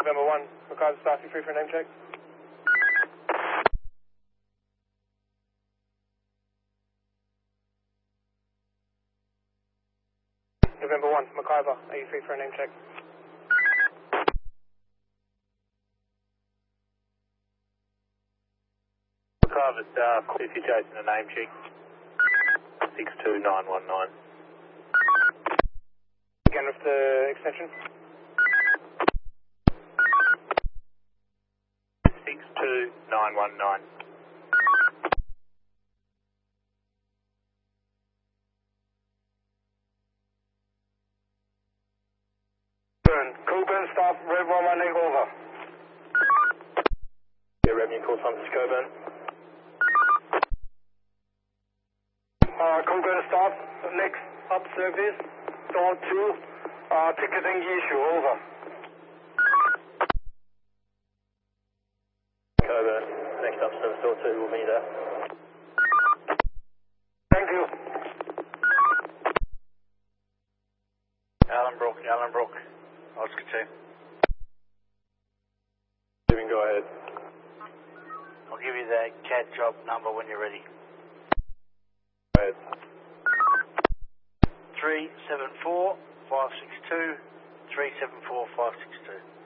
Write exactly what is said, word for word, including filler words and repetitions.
November one, McIver staff, you free for a name check? November one, McIver, are you free for a name check? McIver staff, if you're chasing a name check, six two nine one nine. Again with the extension? six two nine one nine. Burn, Coburn staff, Red one one eight over. Yeah, revenue call Thomas Coburn. Uh, Coburn staff, next up service, door two, uh, ticketing issue, over. Coburn, next up service door two will be there. Thank you. Alan Brook, Alan Brook, Oscar two. Steven, go ahead. I'll give you the C A D job number when you're ready. Go ahead. three seven four five six two, three seven four five six two.